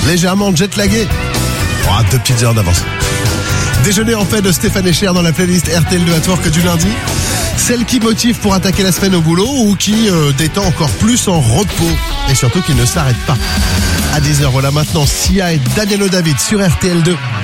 légèrement jet-lagué. 2 petites heures d'avance. Déjeuner en paix de Stéphane Echer dans la playlist RTL2 at Work du lundi. Celle qui motive pour attaquer la semaine au boulot ou qui détend encore plus en repos. Et surtout qui ne s'arrête pas. À 10h, voilà maintenant Sia et Daniel David sur RTL2.